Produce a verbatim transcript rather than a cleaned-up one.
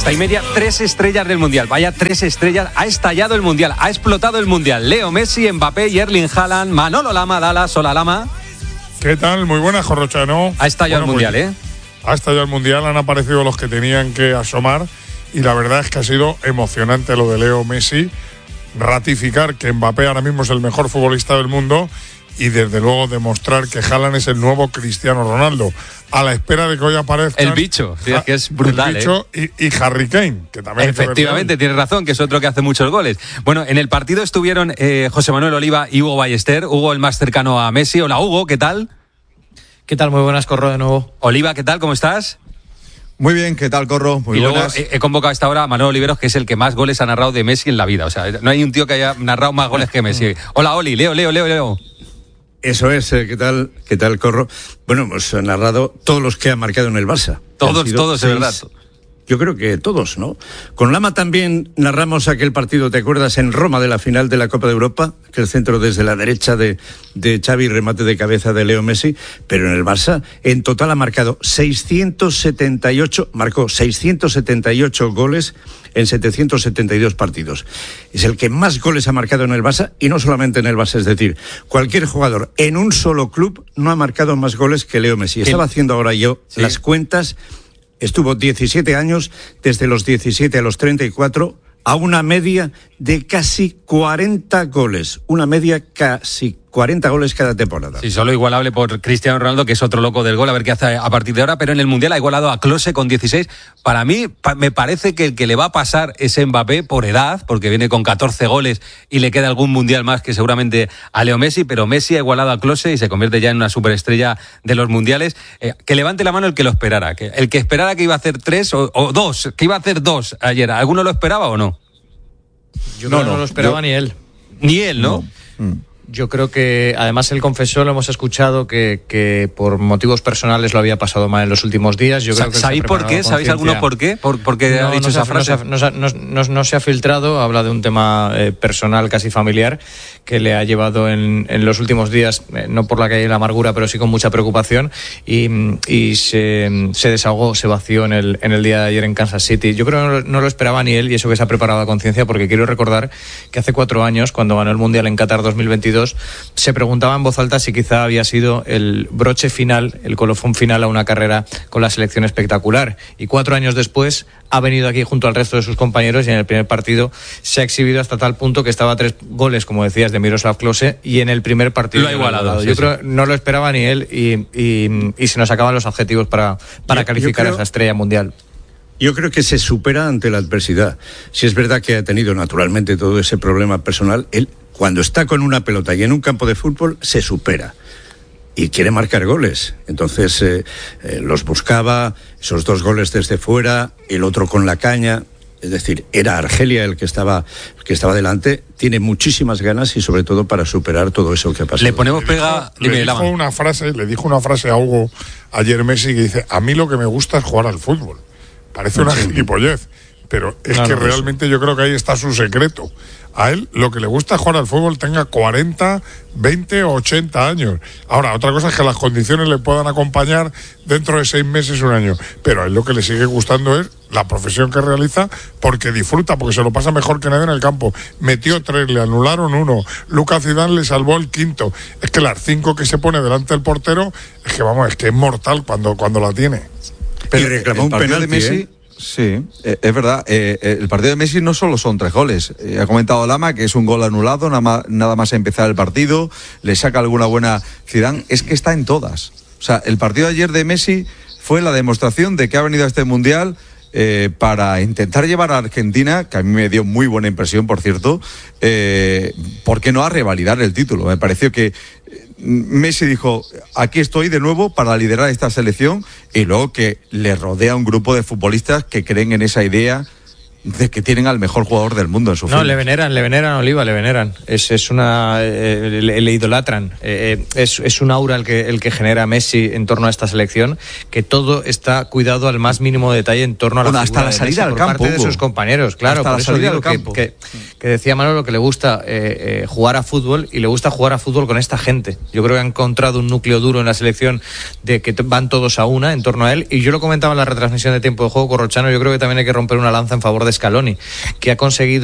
canasta y media, tres estrellas del Mundial. Vaya tres estrellas, ha estallado el Mundial, ha explotado el Mundial. Leo Messi, Mbappé y Erling Haaland. Manolo Lama, Dallas, hola Lama. ¿Qué tal? Muy buenas, Corrochano. Ha estallado bueno, el Mundial, pues, ¿eh? Ha estallado el Mundial, han aparecido los que tenían que asomar y la verdad es que ha sido emocionante lo de Leo Messi. Ratificar que Mbappé ahora mismo es el mejor futbolista del mundo y desde luego demostrar que Haaland es el nuevo Cristiano Ronaldo, a la espera de que hoy aparezca el bicho, sí, es que es brutal, el bicho ¿eh? y, y Harry Kane, que también efectivamente tiene razón, que es otro que hace muchos goles. Bueno, en el partido estuvieron eh, José Manuel Oliva y Hugo Ballester. Hugo, el más cercano a Messi. Hola Hugo, ¿qué tal? ¿Qué tal? Muy buenas, Corro, de nuevo. Oliva, ¿qué tal? ¿Cómo estás? Muy bien, ¿qué tal, Corro? Muy y luego buenas. he, he convocado a esta hora a Manuel Oliveros, que es el que más goles ha narrado de Messi en la vida. O sea, no hay un tío que haya narrado más goles que Messi. Hola, Oli, Leo, Leo, Leo, Leo. Eso es, ¿qué tal? ¿Qué tal, Corro? Bueno, hemos narrado todos los que ha marcado en el Barça. Todos, todos, de verdad. Yo creo que todos, ¿no? Con Lama también narramos aquel partido, ¿te acuerdas? En Roma, de la final de la Copa de Europa, que el centro desde la derecha de, de Xavi, remate de cabeza de Leo Messi, pero en el Barça, en total ha marcado seiscientos setenta y ocho, marcó seiscientos setenta y ocho goles en setecientos setenta y dos partidos. Es el que más goles ha marcado en el Barça, y no solamente en el Barça, es decir, cualquier jugador en un solo club no ha marcado más goles que Leo Messi. Estaba haciendo ahora yo sí. las cuentas. Estuvo diecisiete años, desde los diecisiete a los treinta y cuatro, a una media de casi cuarenta goles. Una media casi cuarenta goles cada temporada. Sí, solo igualable por Cristiano Ronaldo, que es otro loco del gol, a ver qué hace a partir de ahora, pero en el Mundial ha igualado a Klose con dieciséis. Para mí, pa- me parece que el que le va a pasar es Mbappé por edad, porque viene con catorce goles y le queda algún Mundial más que seguramente a Leo Messi, pero Messi ha igualado a Klose y se convierte ya en una superestrella de los Mundiales. Eh, que levante la mano el que lo esperara, que el que esperara que iba a hacer tres o, o dos, que iba a hacer dos ayer. ¿Alguno lo esperaba o no? Yo no, creo que no lo esperaba yo, ni él. Ni él, ¿no? no. Mm. Yo creo que, además, él confesó, lo hemos escuchado, que, que por motivos personales lo había pasado mal en los últimos días. Yo creo que ¿Sabéis por qué? ¿Sabéis alguno por qué? ¿Por, por qué no, ha dicho no esa se, frase? No se, no, no, no se ha filtrado, habla de un tema eh, personal, casi familiar, que le ha llevado en, en los últimos días, eh, no por la calle de la amargura, pero sí con mucha preocupación, y, y se, se desahogó, se vació en el, en el día de ayer en Kansas City. Yo creo que no, no lo esperaba ni él, y eso que se ha preparado a conciencia, porque quiero recordar que hace cuatro años, cuando ganó el Mundial en Qatar dos mil veintidós, se preguntaba en voz alta si quizá había sido el broche final, el colofón final a una carrera con la selección espectacular. Y cuatro años después ha venido aquí junto al resto de sus compañeros y en el primer partido se ha exhibido hasta tal punto que estaba a tres goles, como decías, de Miroslav Klose, y en el primer partido lo ha igualado. Sí, Yo sí. creo que no lo esperaba ni él, y, y, y se nos acaban los adjetivos para, para yo, calificar yo creo... a esa estrella mundial. Yo creo que se supera ante la adversidad. Si es verdad que ha tenido naturalmente todo ese problema personal, él, cuando está con una pelota y en un campo de fútbol, se supera y quiere marcar goles. Entonces eh, eh, los buscaba, esos dos goles desde fuera, el otro con la caña. Es decir, era Argelia el que estaba el que estaba delante. Tiene muchísimas ganas y sobre todo para superar todo eso que ha pasado. Le ponemos pega. Le dijo, le dijo una frase, le dijo una frase a Hugo ayer Messi que dice: a mí lo que me gusta es jugar al fútbol. Parece una gilipollez, pero es no, que no, realmente yo creo que ahí está su secreto. A él lo que le gusta es jugar al fútbol, tenga cuarenta, veinte o ochenta años. Ahora, otra cosa es que las condiciones le puedan acompañar dentro de seis meses, un año. Pero a él lo que le sigue gustando es la profesión que realiza, porque disfruta, porque se lo pasa mejor que nadie en el campo. Metió tres, le anularon uno. Lucas Zidane le salvó el quinto. Es que las cinco que se pone delante del portero, es que vamos, es que es mortal cuando, cuando la tiene. Pero y reclamó un penalti de Messi. ¿eh? Sí, eh, es verdad. Eh, eh, el partido de Messi no solo son tres goles. Eh, ha comentado Lama que es un gol anulado, nada más, nada más empezar el partido, le saca alguna buena Zidane. Es que está en todas. O sea, el partido de ayer de Messi fue la demostración de que ha venido a este Mundial eh, para intentar llevar a Argentina, que a mí me dio muy buena impresión, por cierto, eh, ¿por qué no a revalidar el título? Me pareció que Messi dijo: aquí estoy de nuevo para liderar esta selección, y luego que le rodea un grupo de futbolistas que creen en esa idea de que tienen al mejor jugador del mundo en su No, film. le veneran, le veneran, Oliva, le veneran. Es, es una, eh, le, le idolatran. Eh, es, es un aura el que, el que genera Messi en torno a esta selección, que todo está cuidado al más mínimo detalle en torno a la bueno, figura hasta la salida de Messi al por campo, parte Hugo. de sus compañeros. Claro, hasta por la eso salida digo al que, campo. que, que decía Manolo que le gusta eh, eh, jugar a fútbol y le gusta jugar a fútbol con esta gente. Yo creo que ha encontrado un núcleo duro en la selección de que van todos a una en torno a él, y yo lo comentaba en la retransmisión de Tiempo de Juego, Corrochano, yo creo que también hay que romper una lanza en favor de Scaloni, que ha conseguido